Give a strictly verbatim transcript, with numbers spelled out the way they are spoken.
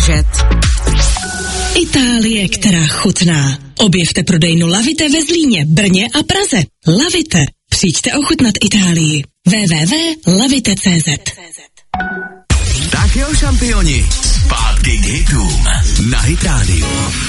vydržet. Itálie, která chutná. Objevte prodejnu Lavite ve Zlíně, Brně a Praze. Lavite. Přijďte ochutnat Itálii. w w w tečka lavite tečka c z. Tak jo, šampioni, zpátky k hitům na Hit Radio.